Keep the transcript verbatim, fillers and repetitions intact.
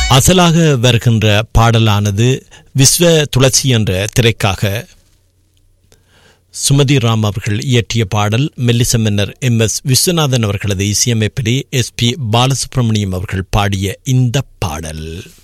அசலாக வருகின்ற பாடலானது விஸ்வ துளசி என்ற திரைக்காக சுமதி ராம் அவர்கள் இயற்றிய பாடல். மெல்லிச மன்னர் எம் எஸ் விஸ்வநாதன் அவர்களது இசையமைப்பிலே எஸ் பி பாலசுப்ரமணியம் அவர்கள் பாடிய இந்த பாடல்.